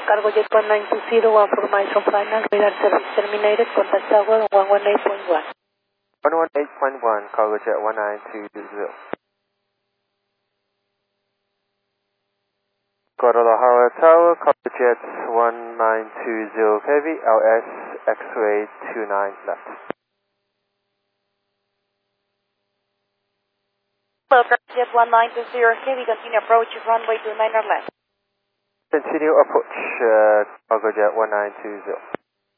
Cargojet 1920, one for miles from final, radar service terminated, contact tower 118.1. 118.1, Cargojet 1920. Guadalajara Tower, Cargojet 1920 KV, LS X-ray 29 left. Cargojet 1920 KV, continue approach runway 29 left. Continue approach, Cargojet 1920.